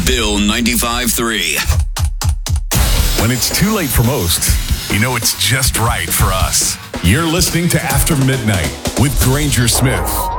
Bill 95.3. When it's too late for most, you know it's just right for us. You're listening to After Midnight with Granger Smith.